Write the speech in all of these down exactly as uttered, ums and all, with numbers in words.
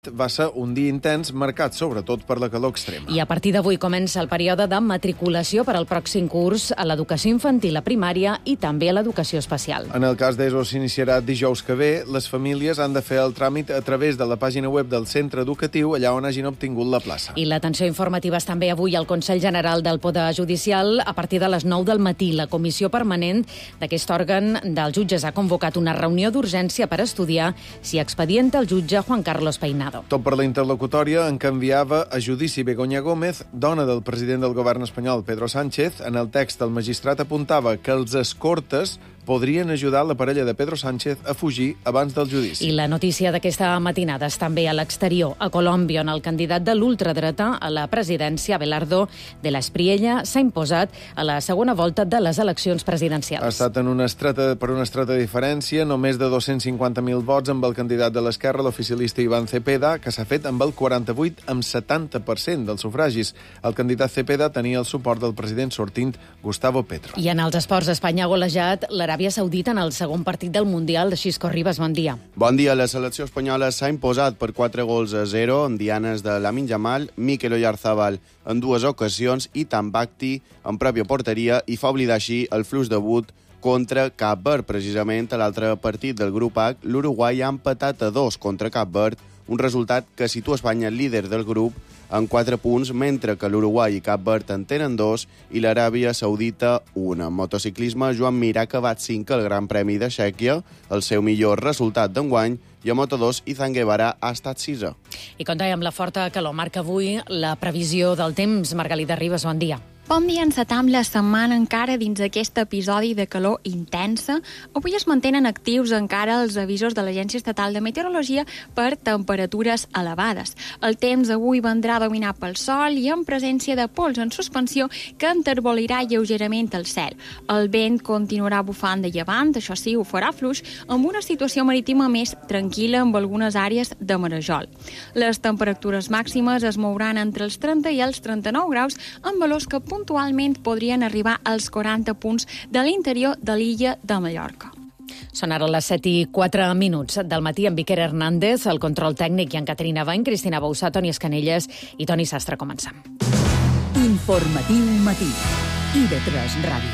Va ser un dia intens, marcat sobretot per la calor extrema. I a partir d'avui comença el període de matriculació per al pròxim curs a l'educació infantil a primària i també a l'educació especial. En el cas d'ESO s'iniciarà dijous que ve. Les famílies han de fer el tràmit a través de la pàgina web del centre educatiu, allà on hagin obtingut la plaça. I l'atenció informativa és també avui al Consell General del Poder Judicial. A partir de les nou del matí, la comissió permanent d'aquest òrgan dels jutges ha convocat una reunió d'urgència per estudiar si expedienta el jutge Juan Carlos Peinado. Tot per la interlocutòria en què enviava a judici Begoña Gómez, dona del president del govern espanyol, Pedro Sánchez. En el text, el magistrat apuntava que els escortes podrien ajudar la parella de Pedro Sánchez a fugir abans del judici. I la notícia d'aquesta matinada és també a l'exterior, a Colòmbia, on el candidat de l'ultradreta a la presidència, Abelardo de la Espriella, s'ha imposat a la segona volta de les eleccions presidencials. Ha estat en una estreta, per una estreta diferència, només de dos-cents cinquanta mil vots amb el candidat de l'esquerra, l'oficialista Iván Cepeda, que s'ha fet amb el quaranta-vuit amb setanta per cent dels sufragis. El candidat Cepeda tenia el suport del president sortint Gustavo Petro. I en els esports, Espanya ha golejat l'Aràbia Saudita en el segon partit del Mundial. Xisco Ribas, bon dia. Bon dia. La selecció espanyola s'ha imposat per quatre gols a zero amb dianes de Lamine Yamal, Mikel Oyarzabal en dues ocasions i Tambacti en pròpia porteria, i fa oblidar així el flux debut contra Cap Verd. Precisament a l'altre partit del grup H, l'Uruguai ha empatat a dos contra Cap Verd, un resultat que situa Espanya líder del grup en quatre punts, mentre que l'Uruguai i Cap Verd en tenen dos i l'Aràbia Saudita una. En motociclisme, Joan Mir ha acabat cinquè al Gran Premi de Txèquia, el seu millor resultat d'enguany, i a Moto dos, Izan Guevara ha estat sisè. I com dèiem, la forta calor marca avui la previsió del temps. Margalida Ribas, bon dia. Bon dia, encetam la setmana encara dins d'aquest episodi de calor intensa. Avui es mantenen actius encara els avisos de l'Agència Estatal de Meteorologia per temperatures elevades. El temps avui vendrà dominat pel sol i en presència de pols en suspensió que enterbolirà lleugerament el cel. El vent continuarà bufant de llevant, això sí, ho farà fluix, amb una situació marítima més tranquil·la amb algunes àrees de marejol. Les temperatures màximes es mouran entre els trenta i els trenta-nou graus, amb valors que puntualment podrien arribar als quaranta punts de l'interior de l'illa de Mallorca. Són ara les set i quatre minuts del matí amb Iker Hernández, el control tècnic, i en Caterina Bain, Cristina Bausà, Toni Escanelles i Toni Sastre. Comencem. Informatiu matí. I de tres Ràdio.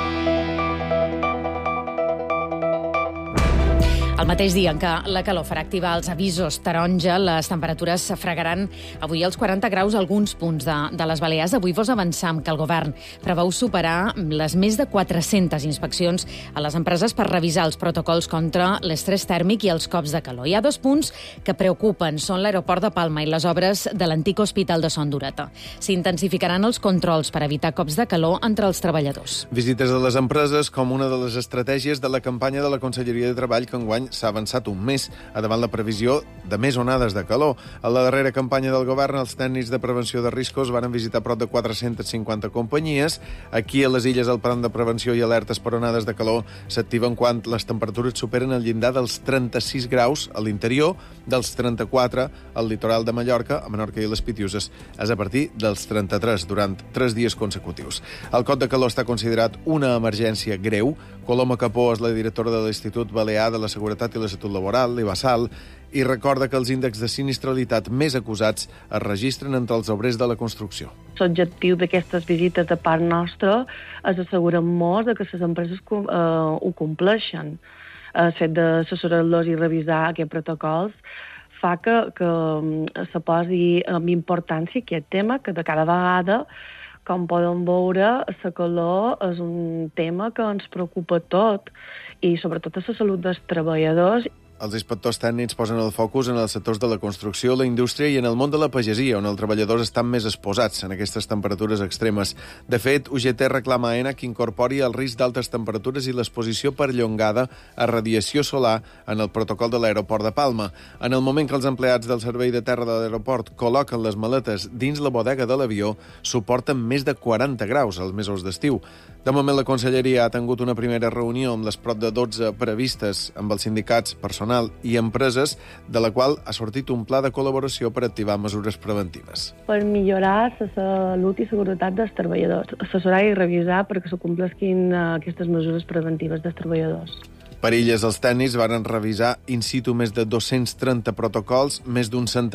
El mateix dia en què la calor farà activar els avisos taronja, les temperatures fregaran avui als quaranta graus a alguns punts de, de les Balears. Avui vos avançam que el govern preveu superar les més de quatre-centes inspeccions a les empreses per revisar els protocols contra l'estrès tèrmic i els cops de calor. Hi ha dos punts que preocupen, són l'aeroport de Palma i les obres de l'antic hospital de Son Dureta. S'intensificaran els controls per evitar cops de calor entre els treballadors. Visites a les empreses com una de les estratègies de la campanya de la Conselleria de Treball, que enguany s'ha avançat un mes a davant la previsió de més onades de calor. A la darrera campanya del govern, els tècnics de prevenció de riscos van visitar prop de quatre-centes cinquanta companyies. Aquí, a les illes, el plan de prevenció i alertes per onades de calor s'activen quan les temperatures superen el llindar dels trenta-sis graus a l'interior, dels trenta-quatre al litoral de Mallorca, a Menorca i les Pitiuses és a partir dels trenta-tres, durant tres dies consecutius. El cot de calor està considerat una emergència greu. Coloma Capó és la directora de l'Institut Balear de la Seguretat i la Salut Laboral, l'I B A S A L, i recorda que els índexs de sinistralitat més acusats es registren entre els obrers de la construcció. L'objectiu d'aquestes visites de part nostra és assegurar-nos que les empreses eh, ho compleixen. El fet d'assessorar-los i revisar aquests protocols fa que, que se posi amb importància aquest tema, que de cada vegada, com podem veure, la calor és un tema que ens preocupa tot, i sobretot a la salut dels treballadors. Els inspectors tècnics posen el focus en els sectors de la construcció, la indústria i en el món de la pagesia, on els treballadors estan més exposats en aquestes temperatures extremes. De fet, U G T reclama a ENA que incorpori el risc d'altes temperatures i l'exposició perllongada a radiació solar en el protocol de l'aeroport de Palma. En el moment que els empleats del servei de terra de l'aeroport col·loquen les maletes dins la bodega de l'avió, suporten més de quaranta graus als mesos d'estiu. De moment, la Conselleria ha tingut una primera reunió amb les prop de dotze previstes amb els sindicats, personal i empreses, de la qual ha sortit un pla de col·laboració per activar mesures preventives. Per millorar la salut i seguretat dels treballadors, assessorar i revisar perquè se complesquin aquestes mesures preventives dels treballadors. Per illes, els tècnics varen revisar in situ més de dos-cents trenta protocols, més d'un centenar